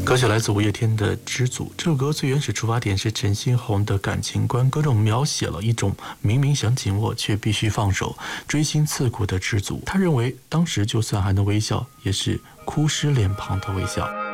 歌曲来自五月天的《知足》。这首歌最原始出发点是陈星红的感情观，歌中描写了一种明明想紧握却必须放手、锥心刺骨的知足。他认为当时就算还能微笑，也是哭湿脸庞的微笑。